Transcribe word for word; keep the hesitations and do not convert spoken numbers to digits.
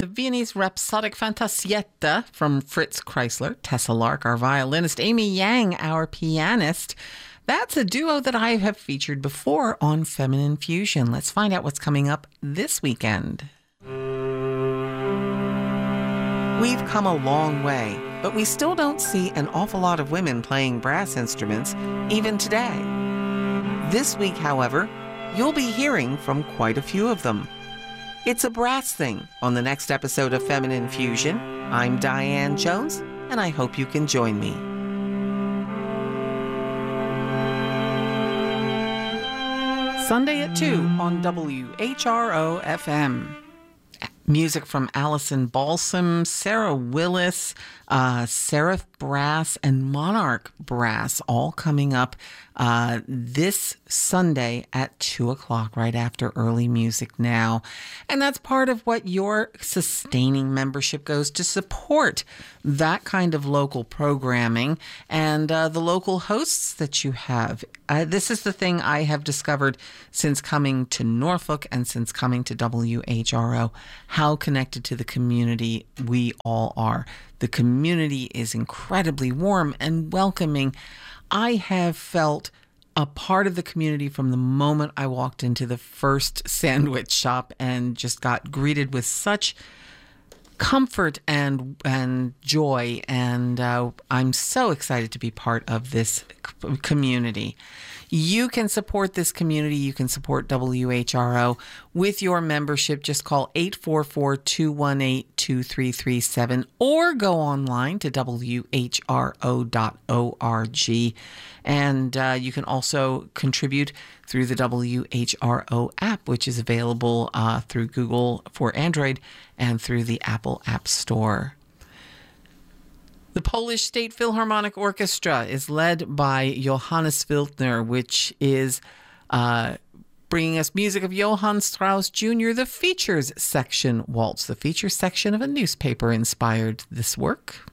the Viennese Rhapsodic Fantasietta from Fritz Kreisler, Tessa Lark, our violinist, Amy Yang, our pianist. That's a duo that I have featured before on Feminine Fusion. Let's find out what's coming up this weekend. We've come a long way, but we still don't see an awful lot of women playing brass instruments, even today. This week, however, you'll be hearing from quite a few of them. It's a brass thing on the next episode of Feminine Fusion. I'm Diane Jones, and I hope you can join me. Sunday at two on W H R O F M. Music from Allison Balsam, Sarah Willis, uh, Seraph Brass, and Monarch Brass, all coming up uh, this Sunday at two o'clock, right after Early Music Now. And that's part of what your sustaining membership goes to support, that kind of local programming and uh, the local hosts that you have. Uh, this is the thing I have discovered since coming to Norfolk and since coming to W H R O, how connected to the community we all are. The community is incredibly warm and welcoming. I have felt a part of the community from the moment I walked into the first sandwich shop and just got greeted with such comfort and and joy, and uh, I'm so excited to be part of this c- community. You can support this community. You can support W H R O with your membership. Just call eight four four, two one eight, two three three seven or go online to W H R O dot org. And uh, you can also contribute through the W H R O app, which is available uh, through Google for Android and through the Apple App Store. The Polish State Philharmonic Orchestra is led by Johannes Wildner, which is uh, bringing us music of Johann Strauss Junior, the Features Section Waltz. The Features section of a newspaper inspired this work.